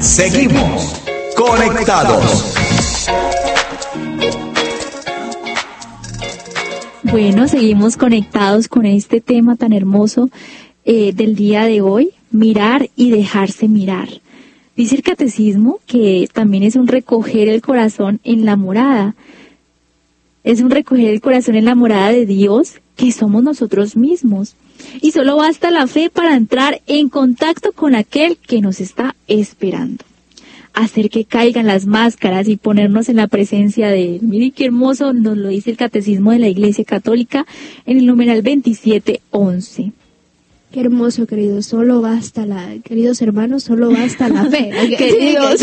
Seguimos conectados. Bueno, seguimos conectados con este tema tan hermoso del día de hoy, mirar y dejarse mirar. Dice el catecismo que también es un recoger el corazón en la morada. Es un recoger el corazón en la morada de Dios, que somos nosotros mismos. Y solo basta la fe para entrar en contacto con aquel que nos está esperando. Hacer que caigan las máscaras y ponernos en la presencia de él. Mire qué hermoso nos lo dice el Catecismo de la Iglesia Católica en el numeral 2711. Qué hermoso, queridos. Queridos hermanos, solo basta la fe. Queridos.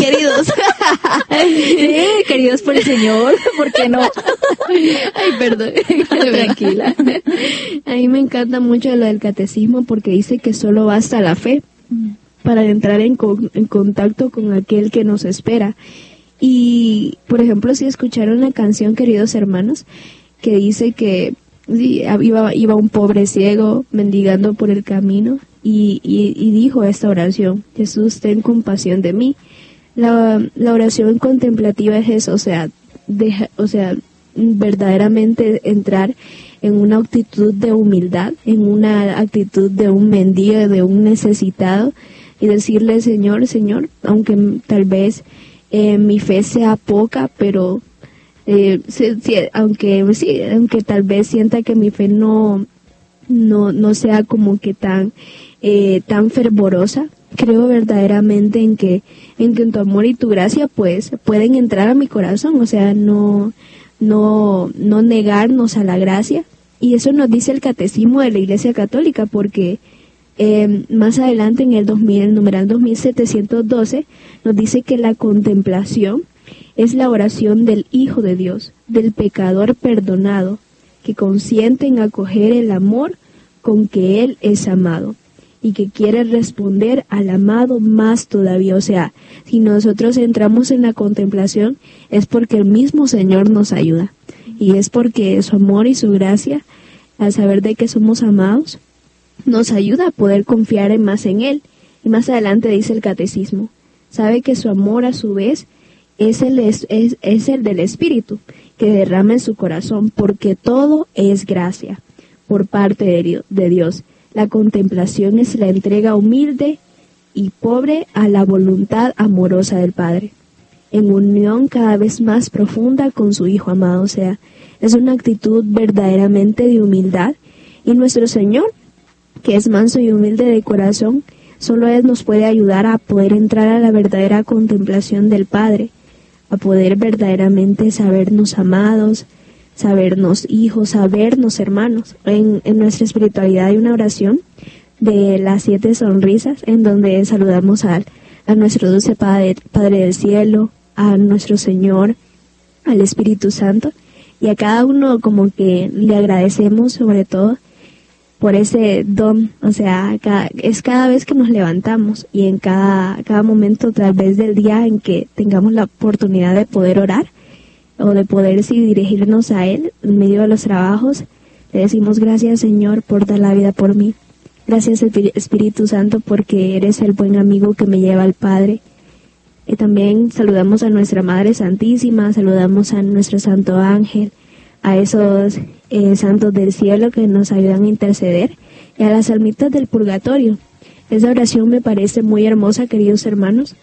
Queridos por el Señor, ¿por qué no? Ay, perdón. Tranquila. A mí me encanta mucho lo del catecismo porque dice que solo basta la fe para entrar en contacto con aquel que nos espera. Y, por ejemplo, si escucharon la canción, queridos hermanos, que dice que sí, iba un pobre ciego mendigando por el camino y dijo esta oración: Jesús, ten compasión de mí. La oración contemplativa es eso, o sea, verdaderamente entrar en una actitud de humildad, en una actitud de un mendigo, de un necesitado, y decirle: Señor, aunque tal vez mi fe sea poca, pero aunque tal vez sienta que mi fe no sea como que tan fervorosa, creo verdaderamente en que tu amor y tu gracia pues pueden entrar a mi corazón, o sea, no negarnos a la gracia. Y eso nos dice el Catecismo de la Iglesia Católica, porque más adelante en el numeral 2712 nos dice que la contemplación es la oración del Hijo de Dios, del pecador perdonado, que consiente en acoger el amor con que Él es amado y que quiere responder al amado más todavía. O sea, si nosotros entramos en la contemplación es porque el mismo Señor nos ayuda, y es porque su amor y su gracia, al saber de que somos amados, nos ayuda a poder confiar más en Él. Y más adelante dice el Catecismo, sabe que su amor a su vez es el del Espíritu que derrama en su corazón, porque todo es gracia por parte de Dios. La contemplación es la entrega humilde y pobre a la voluntad amorosa del Padre, en unión cada vez más profunda con su Hijo amado. O sea, es una actitud verdaderamente de humildad, y nuestro Señor, que es manso y humilde de corazón, solo Él nos puede ayudar a poder entrar a la verdadera contemplación del Padre, a poder verdaderamente sabernos amados, sabernos hijos, sabernos hermanos. En nuestra espiritualidad hay una oración de las 7 sonrisas, en donde saludamos a nuestro dulce Padre del cielo, a nuestro Señor, al Espíritu Santo, y a cada uno como que le agradecemos sobre todo por ese don. O sea, cada vez que nos levantamos y en cada momento tal vez del día en que tengamos la oportunidad de poder orar o de poder dirigirnos a Él en medio de los trabajos, le decimos: gracias, Señor, por dar la vida por mí. Gracias, Espíritu Santo, porque eres el buen amigo que me lleva al Padre. Y también saludamos a nuestra Madre Santísima, saludamos a nuestro Santo Ángel, a esos santos del cielo que nos ayudan a interceder, y a las almitas del purgatorio. Esa oración me parece muy hermosa, queridos hermanos,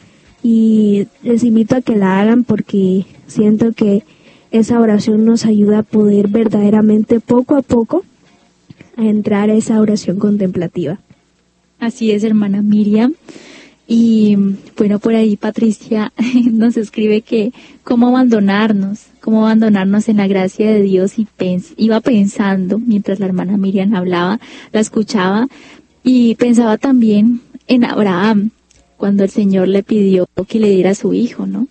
y les invito a que la hagan, porque siento que esa oración nos ayuda a poder verdaderamente poco a poco a entrar a esa oración contemplativa. Así es, hermana Miriam. Y bueno, por ahí Patricia nos escribe que cómo abandonarnos en la gracia de Dios, y iba pensando, mientras la hermana Miriam hablaba, la escuchaba, y pensaba también en Abraham, cuando el Señor le pidió que le diera a su hijo, ¿no?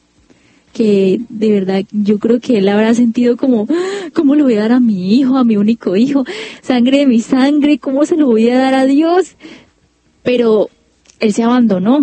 Que de verdad yo creo que él habrá sentido como: ¿cómo le voy a dar a mi hijo, a mi único hijo, sangre de mi sangre? ¿Cómo se lo voy a dar a Dios? Pero él se abandonó.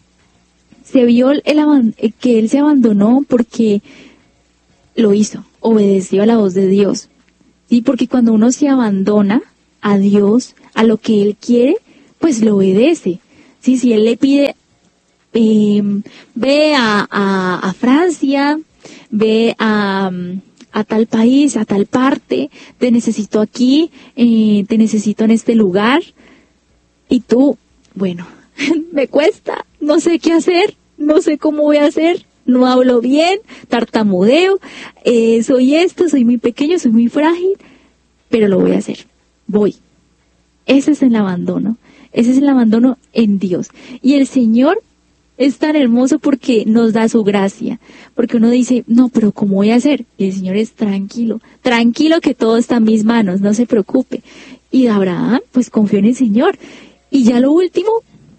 Se vio que él se abandonó porque lo hizo, obedeció a la voz de Dios. Sí, porque cuando uno se abandona a Dios, a lo que Él quiere, pues lo obedece. Sí, si Él le pide ve a Francia, ve a tal país, a tal parte, te necesito aquí, te necesito en este lugar. Y tú, bueno, me cuesta, no sé qué hacer, no sé cómo voy a hacer, no hablo bien, tartamudeo, soy muy pequeño, soy muy frágil, pero lo voy a hacer, voy. Ese es el abandono en Dios. Y el Señor es tan hermoso porque nos da su gracia, porque uno dice, no, pero ¿cómo voy a hacer? Y el Señor es tranquilo que todo está en mis manos, no se preocupe. Y Abraham, pues confió en el Señor. Y ya lo último,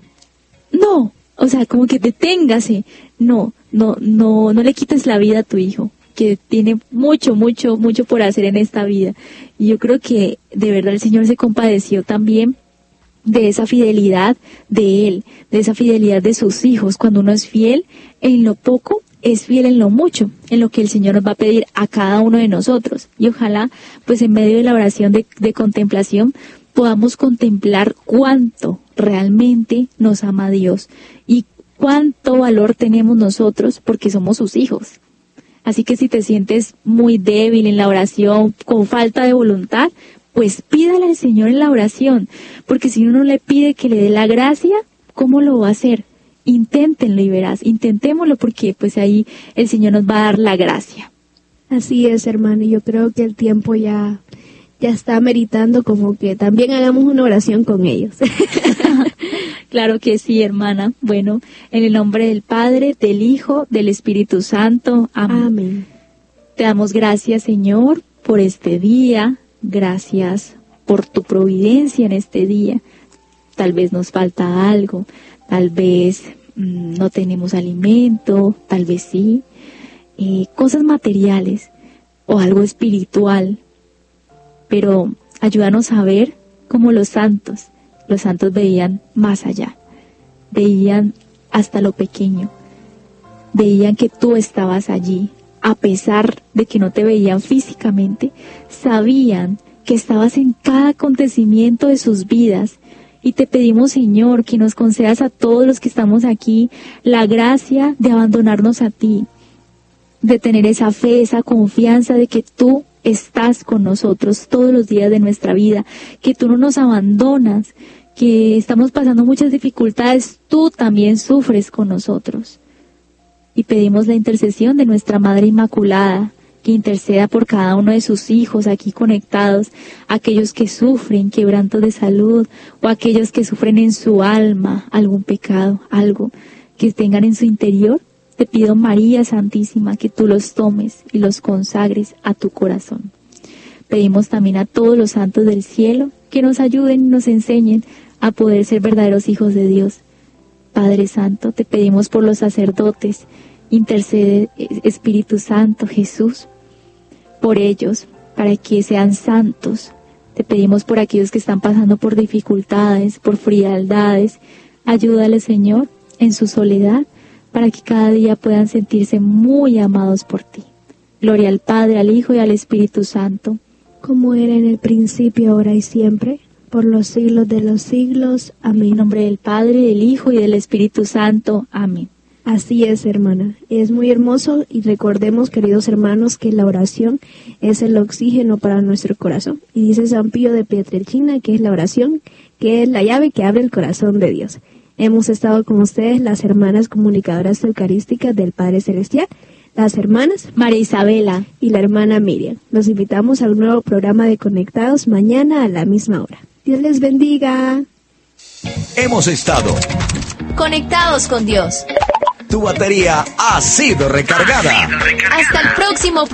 no, o sea, como que deténgase, no le quites la vida a tu hijo, que tiene mucho por hacer en esta vida. Y yo creo que de verdad el Señor se compadeció también de esa fidelidad de Él, de esa fidelidad de sus hijos. Cuando uno es fiel en lo poco, es fiel en lo mucho, en lo que el Señor nos va a pedir a cada uno de nosotros. Y ojalá, pues en medio de la oración de contemplación, podamos contemplar cuánto realmente nos ama Dios y cuánto valor tenemos nosotros porque somos sus hijos. Así que si te sientes muy débil en la oración, con falta de voluntad, pues pídale al Señor en la oración, porque si uno no le pide que le dé la gracia, ¿cómo lo va a hacer? Inténtenlo y verás, intentémoslo porque pues ahí el Señor nos va a dar la gracia. Así es, hermano, y yo creo que el tiempo ya está meritando como que también hagamos una oración con ellos. Claro que sí, hermana. Bueno, en el nombre del Padre, del Hijo, del Espíritu Santo. Amén. Amén. Te damos gracias, Señor, por este día. Gracias por tu providencia en este día. Tal vez nos falta algo, tal vez no tenemos alimento, tal vez sí. Cosas materiales o algo espiritual. Pero ayúdanos a ver como los santos veían más allá, veían hasta lo pequeño, veían que tú estabas allí, a pesar de que no te veían físicamente, sabían que estabas en cada acontecimiento de sus vidas. Y te pedimos, Señor, que nos concedas a todos los que estamos aquí la gracia de abandonarnos a ti, de tener esa fe, esa confianza de que tú estás con nosotros todos los días de nuestra vida, que tú no nos abandonas, que estamos pasando muchas dificultades, tú también sufres con nosotros. Y pedimos la intercesión de nuestra Madre Inmaculada, que interceda por cada uno de sus hijos aquí conectados, aquellos que sufren quebrantos de salud o aquellos que sufren en su alma algún pecado, algo que tengan en su interior. Te pido, María Santísima, que tú los tomes y los consagres a tu corazón. Pedimos también a todos los santos del cielo que nos ayuden y nos enseñen a poder ser verdaderos hijos de Dios. Padre Santo, te pedimos por los sacerdotes, intercede Espíritu Santo, Jesús, por ellos, para que sean santos. Te pedimos por aquellos que están pasando por dificultades, por frialdades. Ayúdales, Señor, en su soledad, para que cada día puedan sentirse muy amados por ti. Gloria al Padre, al Hijo y al Espíritu Santo. Como era en el principio, ahora y siempre, por los siglos de los siglos. Amén. En nombre del Padre, del Hijo y del Espíritu Santo. Amén. Así es, hermana. Es muy hermoso y recordemos, queridos hermanos, que la oración es el oxígeno para nuestro corazón. Y dice San Pío de Pietrelcina que es la oración, que es la llave que abre el corazón de Dios. Hemos estado con ustedes las hermanas comunicadoras eucarísticas del Padre Celestial, las hermanas María Isabela y la hermana Miriam. Los invitamos al nuevo programa de Conectados mañana a la misma hora. Dios les bendiga. Hemos estado Conectados con Dios. Tu batería ha sido recargada. Hasta el próximo